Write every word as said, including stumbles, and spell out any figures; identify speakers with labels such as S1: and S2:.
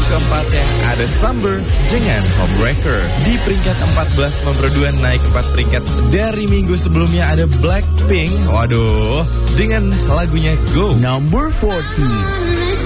S1: keempatnya ada Summer dengan Homewrecker. Di peringkat empat belas nomor dua naik empat peringkat dari minggu sebelumnya ada Blackpink. Waduh, dengan lagunya Go.
S2: Number fourteen.